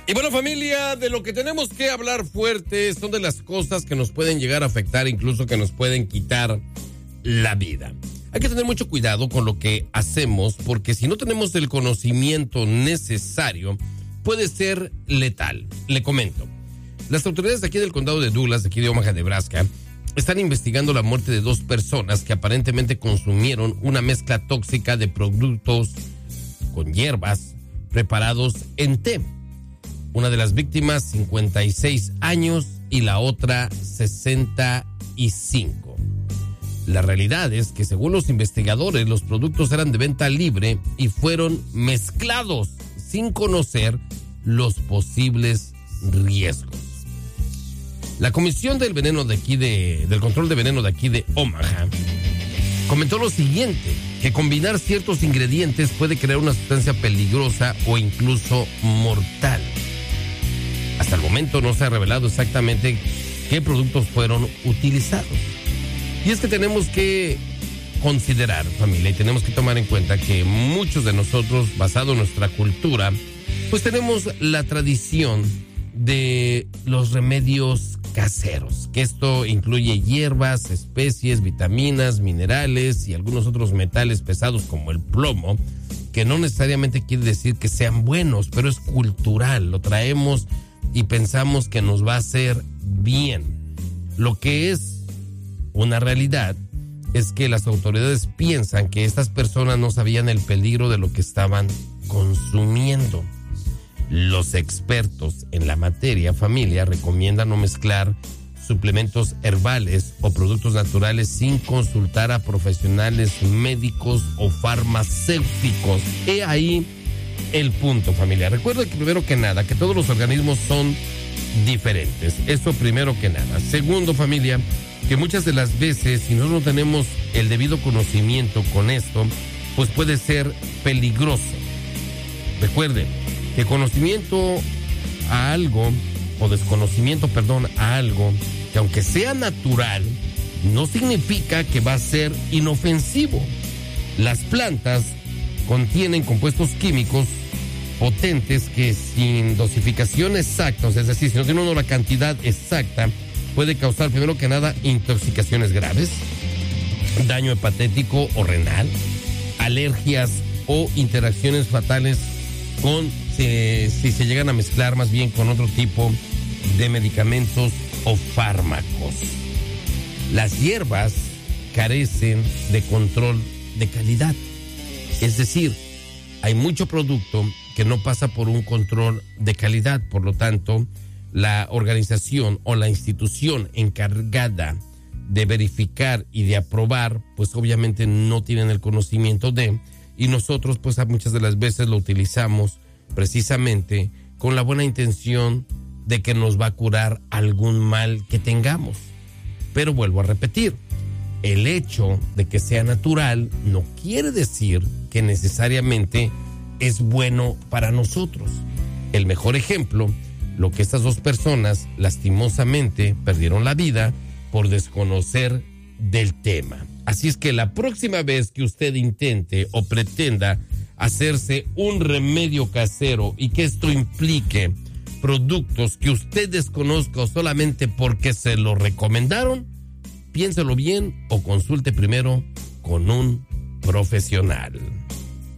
Y bueno, familia, de lo que tenemos que hablar fuerte son de las cosas que nos pueden llegar a afectar, incluso que nos pueden quitar la vida. Hay que tener mucho cuidado con lo que hacemos, porque si no tenemos el conocimiento necesario, puede ser letal. Le comento. Las autoridades de aquí del condado de Douglas, de aquí de Omaha, Nebraska, están investigando la muerte de 2 personas que aparentemente consumieron una mezcla tóxica de productos con hierbas preparados en té. Una de las víctimas, 56 años, y la otra, 65. La realidad es que, según los investigadores, los productos eran de venta libre y fueron mezclados sin conocer los posibles riesgos. La Comisión del Veneno de aquí del Control de Veneno de aquí de Omaha comentó lo siguiente, que combinar ciertos ingredientes puede crear una sustancia peligrosa o incluso mortal. Hasta el momento no se ha revelado exactamente qué productos fueron utilizados. Y es que tenemos que considerar, familia, y tenemos que tomar en cuenta que muchos de nosotros, basado en nuestra cultura, pues tenemos la tradición de los remedios caseros, que esto incluye hierbas, especies, vitaminas, minerales y algunos otros metales pesados como el plomo, que no necesariamente quiere decir que sean buenos, pero es cultural, lo traemos y pensamos que nos va a hacer bien. Lo que es una realidad es que las autoridades piensan que estas personas no sabían el peligro de lo que estaban consumiendo. Los expertos en la materia, familia, recomiendan no mezclar suplementos herbales o productos naturales sin consultar a profesionales médicos o farmacéuticos. He ahí el punto, familia. Recuerda que primero que nada, que todos los organismos son diferentes. Eso primero que nada. Segundo, familia, que muchas de las veces, si nosotros no tenemos el debido conocimiento con esto, pues puede ser peligroso. Recuerden que conocimiento a algo, o desconocimiento, perdón, a algo, que aunque sea natural, no significa que va a ser inofensivo. Las plantas contienen compuestos químicos potentes que sin dosificación exacta, es decir, si no tiene uno la cantidad exacta, puede causar primero que nada intoxicaciones graves, daño hepatético o renal, alergias o interacciones fatales con si se llegan a mezclar más bien con otro tipo de medicamentos o fármacos. Las hierbas carecen de control de calidad. Es decir, hay mucho producto que no pasa por un control de calidad. Por lo tanto, la organización o la institución encargada de verificar y de aprobar, pues obviamente no tienen el conocimiento de, y nosotros pues muchas de las veces lo utilizamos precisamente con la buena intención de que nos va a curar algún mal que tengamos. Pero vuelvo a repetir, el hecho de que sea natural no quiere decir que necesariamente es bueno para nosotros. El mejor ejemplo, lo que estas 2 personas lastimosamente perdieron la vida por desconocer del tema. Así es que la próxima vez que usted intente o pretenda hacerse un remedio casero y que esto implique productos que usted desconozca solamente porque se lo recomendaron, piénselo bien o consulte primero con un profesional.